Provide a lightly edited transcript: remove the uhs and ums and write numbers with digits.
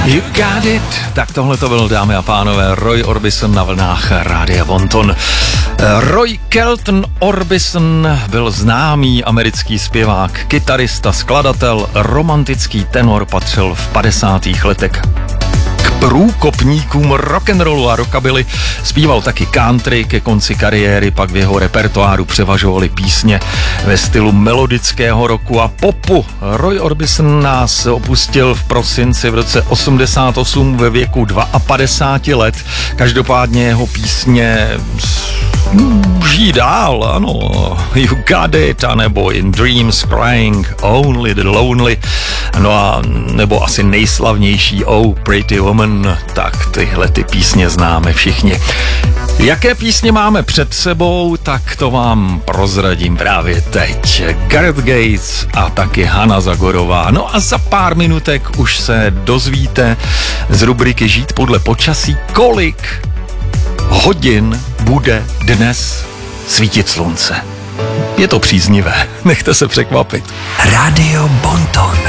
You got it. Tak tohle to byl, dámy a pánové, Roy Orbison na vlnách Rádia Bonton. Roy Kelton Orbison byl známý americký zpěvák, kytarista, skladatel, romantický tenor, patřil v 50. letech k průkopníkům rock'n'rollu a rockabilly. Zpíval taky country ke konci kariéry, pak v jeho repertoáru převažovaly písně ve stylu melodického rocku a popu. Roy Orbison nás opustil v prosinci v roce 88 ve věku 52 let. Každopádně jeho písně žijí dál, ano. You got it, anebo In Dreams Crying, Only the Lonely, no a nebo asi nejslavnější Oh Pretty Woman, tak tyhle ty písně známe všichni. Jaké písně máme před sebou, tak to vám prozradím právě teď. Gareth Gates a taky Hana Zagorová. No a za pár minutek už se dozvíte z rubriky Žít podle počasí, kolik hodin bude dnes svítit slunce. Je to příznivé, nechte se překvapit. Rádio Bonton.